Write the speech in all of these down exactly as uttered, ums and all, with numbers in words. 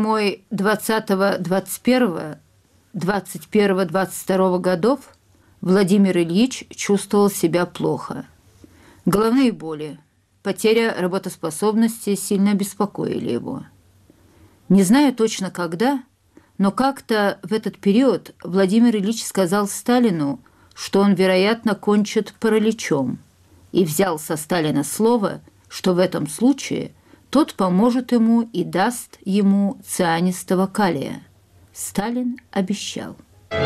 зимой двадцатого двадцать первого, двадцать первого двадцать второго годов Владимир Ильич чувствовал себя плохо. Головные боли, потеря работоспособности сильно беспокоили его. Не знаю точно когда, но как-то в этот период Владимир Ильич сказал Сталину, что он, вероятно, кончит параличом, и взял со Сталина слово, что в этом случае тот поможет ему и даст ему цианистого калия. Сталин обещал.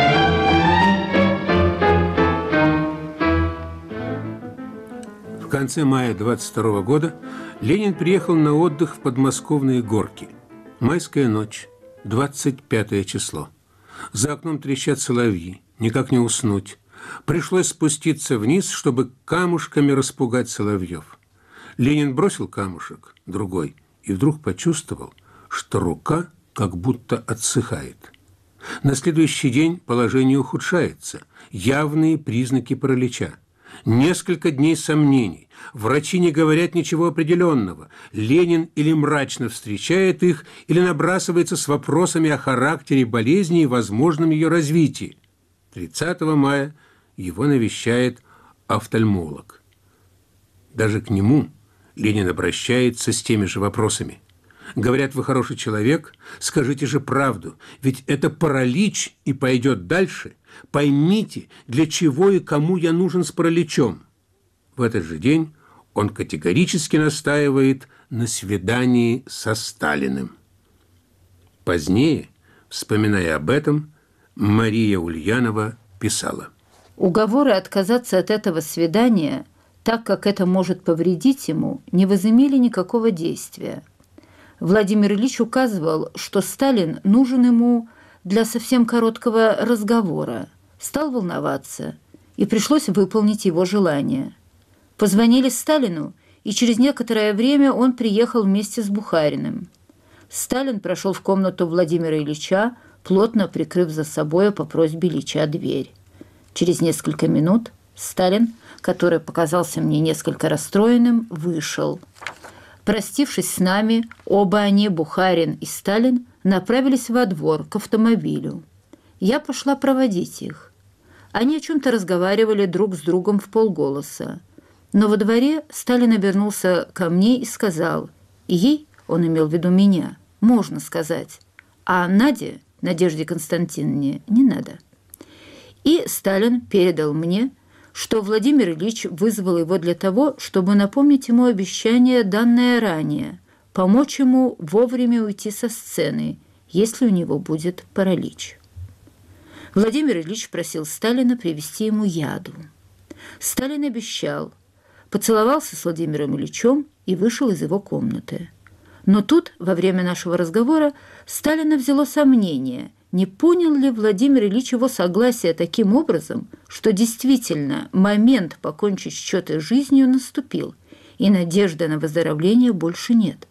В конце мая двадцать второго года Ленин приехал на отдых в подмосковные Горки. Майская ночь, двадцать пятое число. За окном трещат соловьи, никак не уснуть. Пришлось спуститься вниз, чтобы камушками распугать соловьев. Ленин бросил камушек, другой, и вдруг почувствовал, что рука как будто отсыхает. На следующий день положение ухудшается, явные признаки паралича. Несколько дней сомнений. Врачи не говорят ничего определенного. Ленин или мрачно встречает их, или набрасывается с вопросами о характере болезни и возможном ее развитии. тридцатого мая его навещает офтальмолог. Даже к нему Ленин обращается с теми же вопросами. Говорят, вы хороший человек, скажите же правду, ведь это паралич и пойдет дальше. Поймите, для чего и кому я нужен с параличом. В этот же день он категорически настаивает на свидании со Сталиным. Позднее, вспоминая об этом, Мария Ульянова писала: Уговоры отказаться от этого свидания, так как это может повредить ему, не возымели никакого действия. Владимир Ильич указывал, что Сталин нужен ему для совсем короткого разговора, стал волноваться, и пришлось выполнить его желание. Позвонили Сталину, и через некоторое время он приехал вместе с Бухариным. Сталин прошел в комнату Владимира Ильича, плотно прикрыв за собой по просьбе Ильича дверь. Через несколько минут Сталин, который показался мне несколько расстроенным, вышел. Простившись с нами, оба они, Бухарин и Сталин, направились во двор к автомобилю. Я пошла проводить их. Они о чем-то разговаривали друг с другом в полголоса. Но во дворе Сталин обернулся ко мне и сказал, и ей, он имел в виду меня, можно сказать, а Наде, Надежде Константиновне, не надо. И Сталин передал мне, что Владимир Ильич вызвал его для того, чтобы напомнить ему обещание, данное ранее, помочь ему вовремя уйти со сцены, если у него будет паралич. Владимир Ильич просил Сталина привезти ему яду. Сталин обещал, поцеловался с Владимиром Ильичем и вышел из его комнаты. Но тут, во время нашего разговора, Сталина взяло сомнение, не понял ли Владимир Ильич его согласия таким образом, что действительно момент покончить счеты с жизнью наступил, и надежды на выздоровление больше нет.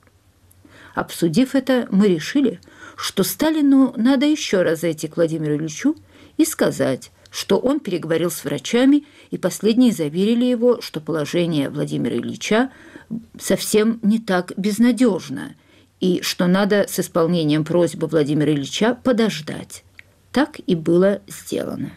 Обсудив это, мы решили, что Сталину надо еще раз зайти к Владимиру Ильичу и сказать, что он переговорил с врачами, и последние заверили его, что положение Владимира Ильича совсем не так безнадежно, и что надо с исполнением просьбы Владимира Ильича подождать. Так и было сделано.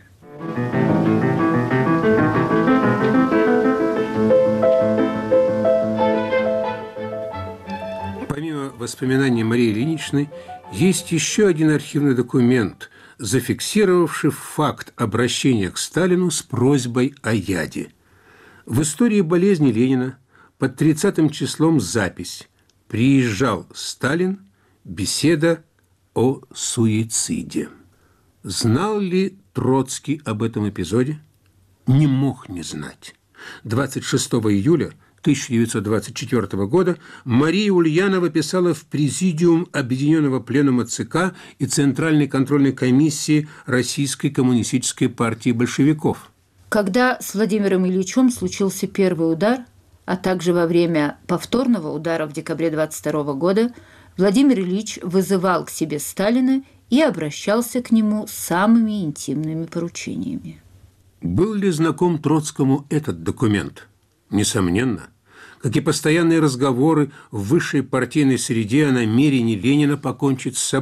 Помимо воспоминаний Марии Ильиничны, есть еще один архивный документ, зафиксировавший факт обращения к Сталину с просьбой о яде. В истории болезни Ленина под тридцатым числом запись: «Приезжал Сталин. Беседа о суициде». Знал ли Троцкий об этом эпизоде? Не мог не знать. двадцать шестого июля тысяча девятьсот двадцать четвёртого года Мария Ульянова писала в Президиум Объединенного пленума ЦК и Центральной контрольной комиссии Российской коммунистической партии большевиков. Когда с Владимиром Ильичем случился первый удар, а также во время повторного удара в декабре двадцать второго года, Владимир Ильич вызывал к себе Сталина и обращался к нему с самыми интимными поручениями. Был ли знаком Троцкому этот документ? Несомненно. Как и постоянные разговоры в высшей партийной среде о намерении Ленина покончить с собой.